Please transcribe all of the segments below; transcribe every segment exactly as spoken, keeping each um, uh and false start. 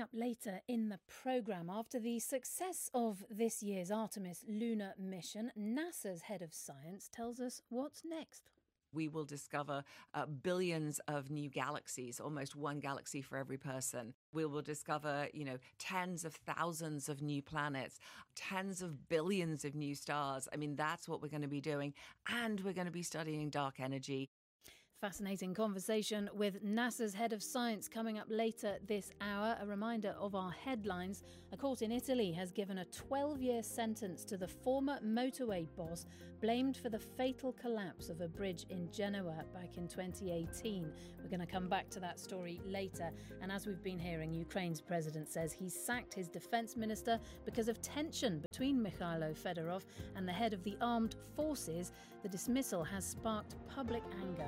up later in the programme, after the success of this year's Artemis lunar mission, NASA's head of science tells us what's next. We will discover uh, billions of new galaxies, almost one galaxy for every person. We will discover, you know, tens of thousands of new planets, tens of billions of new stars. I mean, that's what we're going to be doing. And we're going to be studying dark energy. Fascinating conversation with NASA's head of science coming up later this hour. A reminder of our headlines. A court in Italy has given a twelve-year sentence to the former motorway boss blamed for the fatal collapse of a bridge in Genoa back in twenty eighteen. We're going to come back to that story later. And as we've been hearing, Ukraine's president says he's sacked his defence minister because of tension between Mikhailo Fedorov and the head of the armed forces. The dismissal has sparked public anger.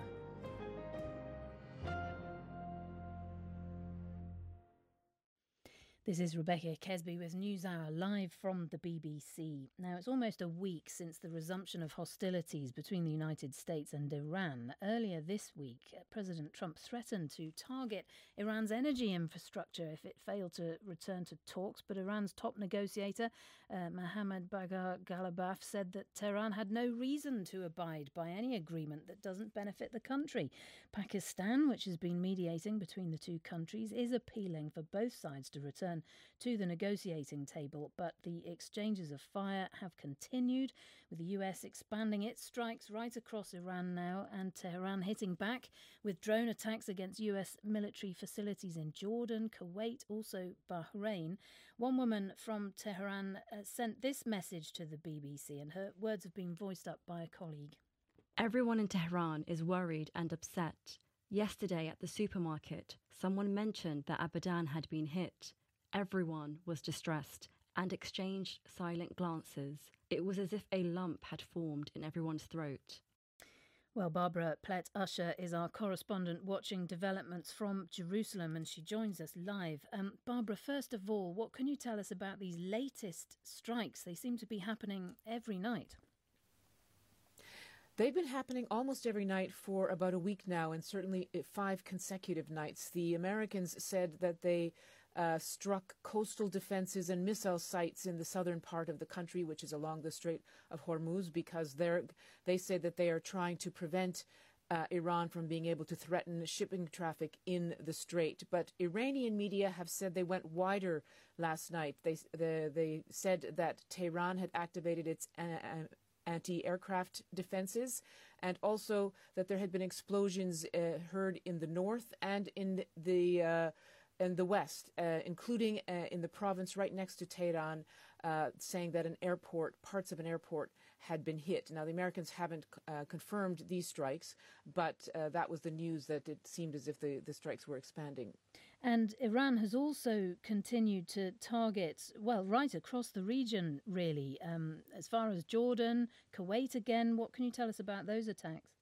This is Rebecca Kesby with NewsHour live from the B B C. Now, it's almost a week since the resumption of hostilities between the United States and Iran. Earlier this week, President Trump threatened to target Iran's energy infrastructure if it failed to return to talks. But Iran's top negotiator, uh, Mohammad Bagher Ghalibaf, said that Tehran had no reason to abide by any agreement that doesn't benefit the country. Pakistan, which has been mediating between the two countries, is appealing for both sides to return to the negotiating table, but the exchanges of fire have continued, with the U S expanding its strikes right across Iran now, and Tehran hitting back with drone attacks against U S military facilities in Jordan, Kuwait, also Bahrain. One woman from Tehran uh, sent this message to the B B C, and her words have been voiced up by a colleague. Everyone in Tehran is worried and upset. Yesterday at the supermarket, someone mentioned that Abadan had been hit. Everyone was distressed and exchanged silent glances. It was as if a lump had formed in everyone's throat. Well, Barbara Plett-Usher is our correspondent watching developments from Jerusalem, and she joins us live. Um, Barbara, first of all, what can you tell us about these latest strikes? They seem to be happening every night. They've been happening almost every night for about a week now, and certainly five consecutive nights. The Americans said that they uh, struck coastal defenses and missile sites in the southern part of the country, which is along the Strait of Hormuz, because they're, they say that they are trying to prevent Uh, Iran from being able to threaten shipping traffic in the strait. But Iranian media have said they went wider last night. They, the, they said that Tehran had activated its uh, anti-aircraft defenses, and also that there had been explosions uh, heard in the north and in the uh, in the west, uh, including uh, in the province right next to Tehran, uh, saying that an airport, parts of an airport, had been hit. Now, the Americans haven't uh, confirmed these strikes, but uh, that was the news, that it seemed as if the, the strikes were expanding. And Iran has also continued to target, well, right across the region, really, um, as far as Jordan, Kuwait again. What can you tell us about those attacks?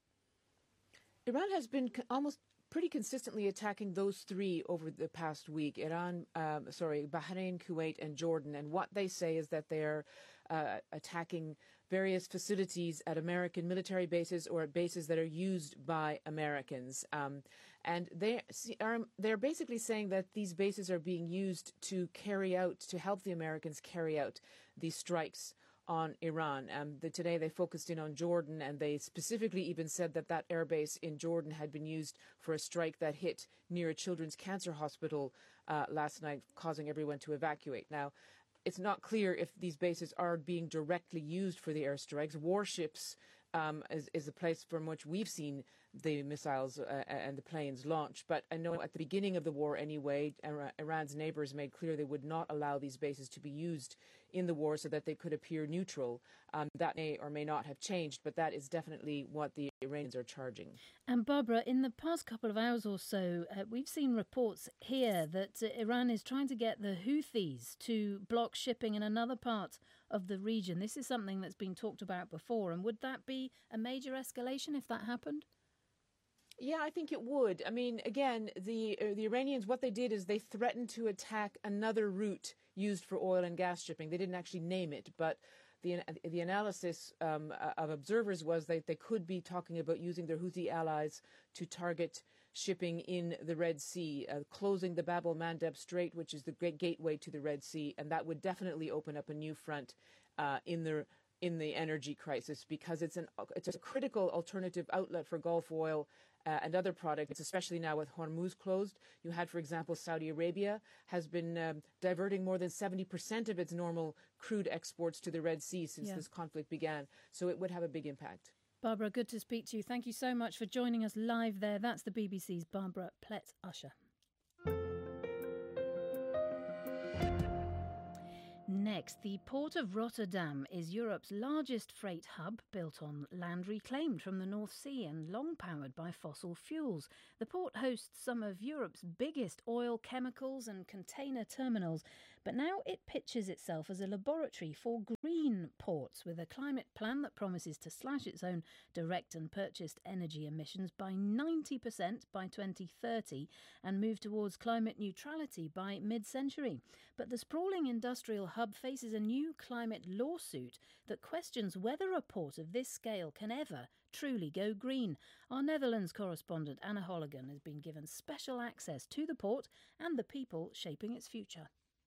Iran has been almost pretty consistently attacking those three over the past week. Iran, um, sorry, Bahrain, Kuwait, and Jordan. And what they say is that they're uh, attacking various facilities at American military bases or at bases that are used by Americans. Um, and they are they're basically saying that these bases are being used to carry out, to help the Americans carry out these strikes on Iran. Um, the, today they focused in on Jordan, and they specifically even said that that airbase in Jordan had been used for a strike that hit near a children's cancer hospital uh, last night, causing everyone to evacuate. Now, it's not clear if these bases are being directly used for the airstrikes. Warships um, is, is the place from which we've seen the missiles uh, and the planes launch. But I know at the beginning of the war anyway, Iran's neighbors made clear they would not allow these bases to be used in the war so that they could appear neutral. Um, that may or may not have changed, but that is definitely what the Iranians are charging. And Barbara, in the past couple of hours or so, uh, we've seen reports here that uh, Iran is trying to get the Houthis to block shipping in another part of the region. This is something that's been talked about before. And would that be a major escalation if that happened? Yeah, I think it would. I mean, again, the uh, the Iranians, what they did is they threatened to attack another route used for oil and gas shipping. They didn't actually name it, but the the analysis um, of observers was that they could be talking about using their Houthi allies to target shipping in the Red Sea, uh, closing the Bab el-Mandeb Strait, which is the great gateway to the Red Sea, and that would definitely open up a new front uh, in the in the energy crisis, because it's an it's a critical alternative outlet for Gulf oil uh, and other products, especially now with Hormuz closed. You had, for example, Saudi Arabia has been um, diverting more than seventy percent of its normal crude exports to the Red Sea since yeah. this conflict began. So it would have a big impact. Barbara, good to speak to you. Thank you so much for joining us live there. That's the B B C's Barbara Plett-Usher. Next, the Port of Rotterdam is Europe's largest freight hub, built on land reclaimed from the North Sea and long powered by fossil fuels. The port hosts some of Europe's biggest oil, chemicals and container terminals, but now it pitches itself as a laboratory for green ports, with a climate plan that promises to slash its own direct and purchased energy emissions by ninety percent by twenty thirty and move towards climate neutrality by mid-century. But the sprawling industrial hub faces a new climate lawsuit that questions whether a port of this scale can ever truly go green. Our Netherlands correspondent Anna Holligan has been given special access to the port and the people shaping its future.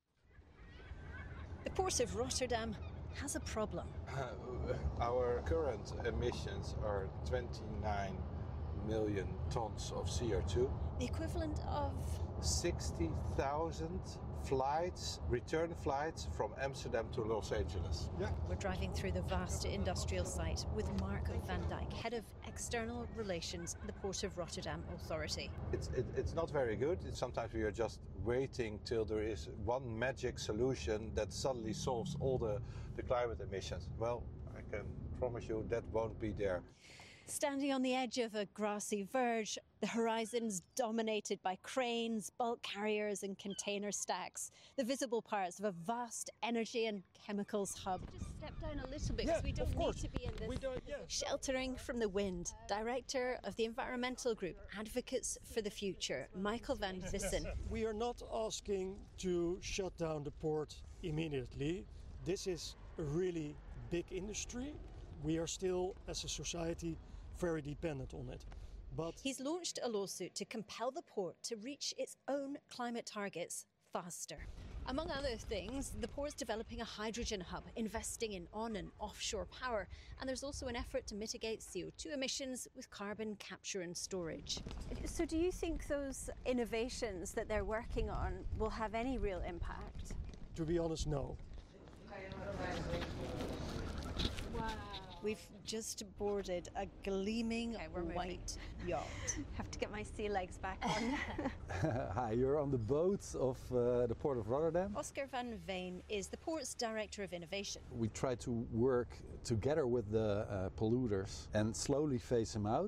The Port of Rotterdam has a problem. Uh, our current emissions are twenty-nine million tons of C O two. The equivalent of sixty thousand flights, return flights from Amsterdam to Los Angeles. Yeah. We're driving through the vast industrial site with Mark van Dijk, Head of External Relations at the Port of Rotterdam Authority. It's, it, it's not very good. Sometimes we are just waiting till there is one magic solution that suddenly solves all the, the climate emissions. Well, I can promise you that won't be there. Standing on the edge of a grassy verge, the horizon's dominated by cranes, bulk carriers and container stacks, the visible parts of a vast energy and chemicals hub. Just step down a little bit, because yeah, we don't need to be in this. We don't, yeah. Sheltering from the wind, director of the environmental group Advocates for the Future, Michael van Vissen. We are not asking to shut down the port immediately. This is a really big industry. We are still, as a society, very dependent on it. But he's launched a lawsuit to compel the port to reach its own climate targets faster. Among other things, the port's developing a hydrogen hub, investing in on and offshore power, and there's also an effort to mitigate C O two emissions with carbon capture and storage. So do you think those innovations that they're working on will have any real impact? To be honest, no. Wow. We've just boarded a gleaming okay, white yacht. Have to get my sea legs back on. Hi, you're on the boat of uh, the Port of Rotterdam. Oscar van Veen is the port's Director of Innovation. We try to work together with the uh, polluters and slowly phase them out,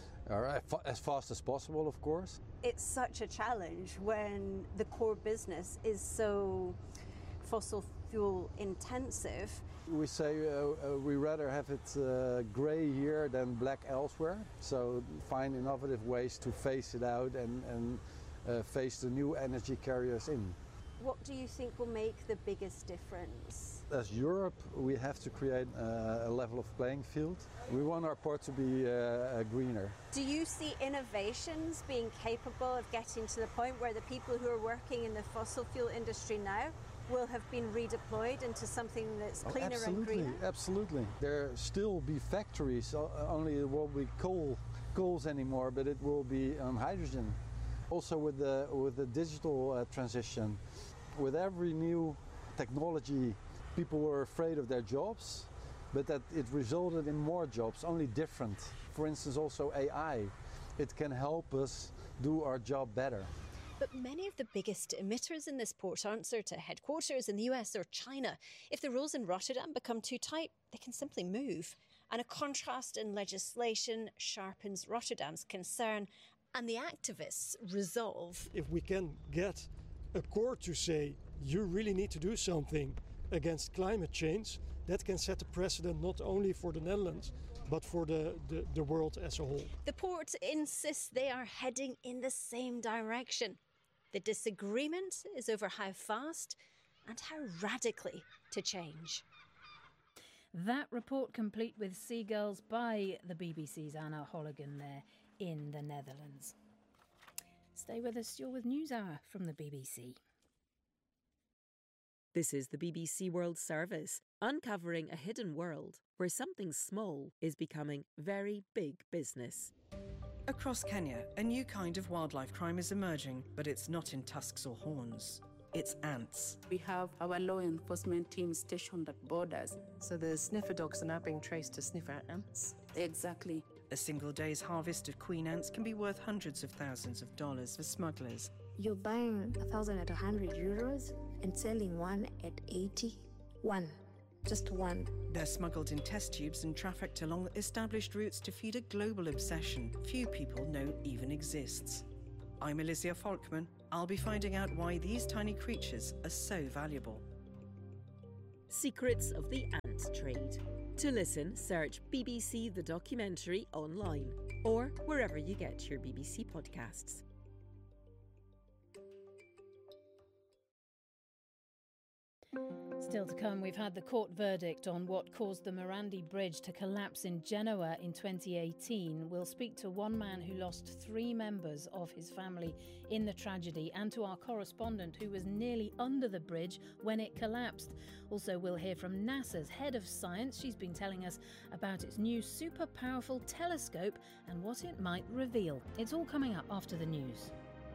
or as fast as possible, of course. It's such a challenge when the core business is so fossil fuel intensive. We say uh, uh, we rather have it uh, grey here than black elsewhere, so find innovative ways to phase it out and, and uh, phase the new energy carriers in. What do you think will make the biggest difference? As Europe, we have to create uh, a level of playing field. We want our port to be uh, greener. Do you see innovations being capable of getting to the point where the people who are working in the fossil fuel industry now will have been redeployed into something that's cleaner oh, and greener? Absolutely. There still be factories, only it won't be coal, coals anymore, but it will be um, hydrogen. Also with the, with the digital uh, transition, with every new technology, people were afraid of their jobs, but that it resulted in more jobs, only different. For instance, also A I. It can help us do our job better. But many of the biggest emitters in this port answer to headquarters in the U S or China. If the rules in Rotterdam become too tight, they can simply move. And a contrast in legislation sharpens Rotterdam's concern and the activists' resolve. If we can get a court to say, you really need to do something against climate change, that can set a precedent not only for the Netherlands, but for the, the, the world as a whole. The port insists they are heading in the same direction. The disagreement is over how fast and how radically to change. That report complete with Seagulls by the B B C's Anna Holligan there in the Netherlands. Stay with us, you're with NewsHour from the B B C. This is the B B C World Service, uncovering a hidden world where something small is becoming very big business. Across Kenya, a new kind of wildlife crime is emerging, but it's not in tusks or horns. It's ants. We have our law enforcement team stationed at borders. So the sniffer dogs are now being traced to sniffer ants? Exactly. A single day's harvest of queen ants can be worth hundreds of thousands of dollars for smugglers. You're buying a thousand at a hundred euros and selling one at eighty. One. Just one. They're smuggled in test tubes and trafficked along established routes to feed a global obsession few people know even exists. I'm Alicia Folkman. I'll be finding out why these tiny creatures are so valuable. Secrets of the Ant Trade. To listen, search B B C The Documentary online or wherever you get your B B C podcasts. Still to come, we've had the court verdict on what caused the Morandi Bridge to collapse in Genoa in twenty eighteen. We'll speak to one man who lost three members of his family in the tragedy and to our correspondent who was nearly under the bridge when it collapsed. Also, we'll hear from NASA's head of science. She's been telling us about its new super powerful telescope and what it might reveal. It's all coming up after the news.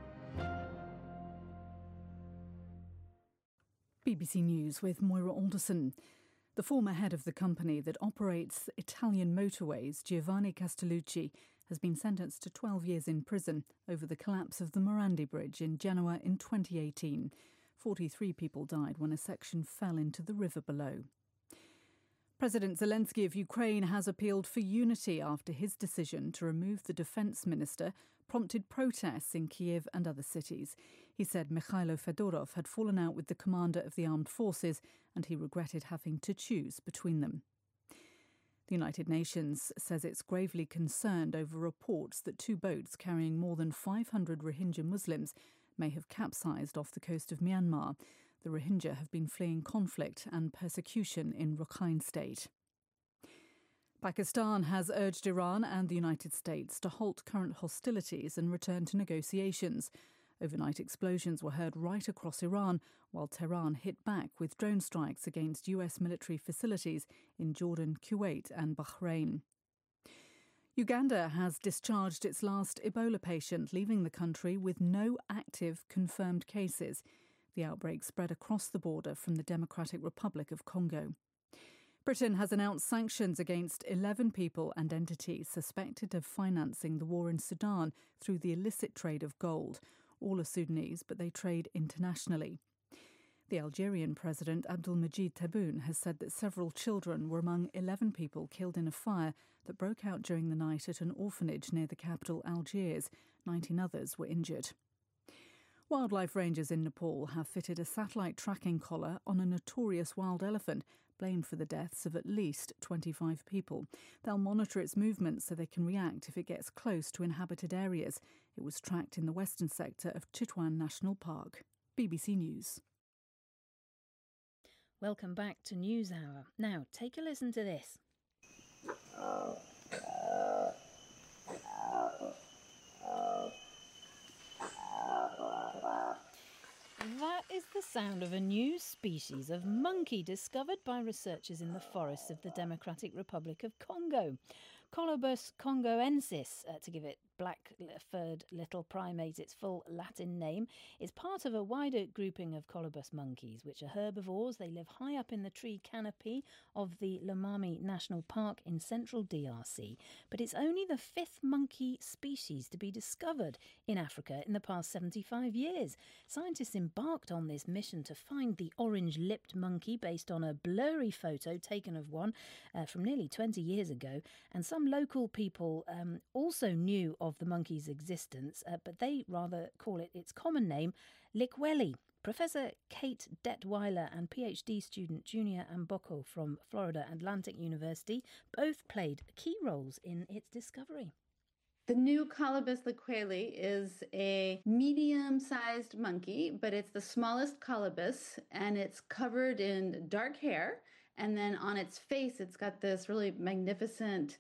B B C News with Moira Alderson. The former head of the company that operates Italian motorways, Giovanni Castellucci, has been sentenced to twelve years in prison over the collapse of the Morandi Bridge in Genoa in twenty eighteen. forty-three people died when a section fell into the river below. President Zelensky of Ukraine has appealed for unity after his decision to remove the defence minister prompted protests in Kiev and other cities. He said Mikhailo Fedorov had fallen out with the commander of the armed forces and he regretted having to choose between them. The United Nations says it's gravely concerned over reports that two boats carrying more than five hundred Rohingya Muslims may have capsized off the coast of Myanmar. The Rohingya have been fleeing conflict and persecution in Rakhine State. Pakistan has urged Iran and the United States to halt current hostilities and return to negotiations. Overnight explosions were heard right across Iran, while Tehran hit back with drone strikes against U S military facilities in Jordan, Kuwait and Bahrain. Uganda has discharged its last Ebola patient, leaving the country with no active confirmed cases. The outbreak spread across the border from the Democratic Republic of Congo. Britain has announced sanctions against eleven people and entities suspected of financing the war in Sudan through the illicit trade of gold. All are Sudanese, but they trade internationally. The Algerian president, Abdelmajid Tebboune, has said that several children were among eleven people killed in a fire that broke out during the night at an orphanage near the capital, Algiers. nineteen others were injured. Wildlife rangers in Nepal have fitted a satellite tracking collar on a notorious wild elephant blamed for the deaths of at least twenty-five people. They'll monitor its movements so they can react if it gets close to inhabited areas. It was tracked in the western sector of Chitwan National Park. B B C News. Welcome back to NewsHour. Now, take a listen to this. That is the sound of a new species of monkey discovered by researchers in the forests of the Democratic Republic of Congo. Colobus congoensis, uh, to give it black-furred little primate its full Latin name, is part of a wider grouping of colobus monkeys, which are herbivores. They live high up in the tree canopy of the Lomami National Park in central D R C. But it's only the fifth monkey species to be discovered in Africa in the past seventy-five years. Scientists embarked on this mission to find the orange-lipped monkey based on a blurry photo taken of one uh, from nearly twenty years ago, and some local people um, also knew of the monkey's existence, uh, but they rather call it its common name, Likweli. Professor Kate Detweiler and PhD student Junior Amboko from Florida Atlantic University both played key roles in its discovery. The new Colobus liqueli is a medium-sized monkey, but it's the smallest colobus, and it's covered in dark hair. And then on its face, it's got this really magnificent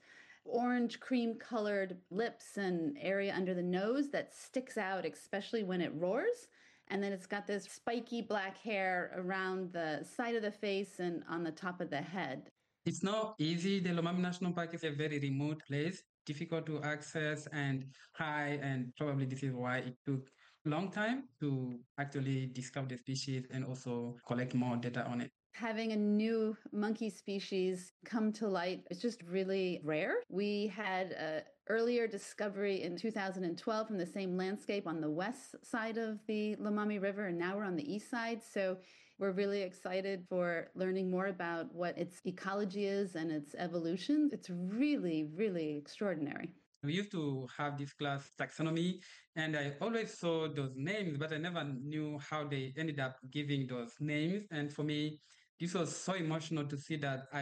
orange cream colored lips and area under the nose that sticks out, especially when it roars. And then it's got this spiky black hair around the side of the face and on the top of the head. It's not easy. The Lomami National Park is a very remote place, difficult to access and high, and probably this is why it took a long time to actually discover the species and also collect more data on it. Having a new monkey species come to light is just really rare. We had an earlier discovery in two thousand twelve from the same landscape on the west side of the Lomami River, and now we're on the east side. So we're really excited for learning more about what its ecology is and its evolution. It's really, really extraordinary. We used to have this class taxonomy, and I always saw those names, but I never knew how they ended up giving those names. And for me, this was so emotional to see that I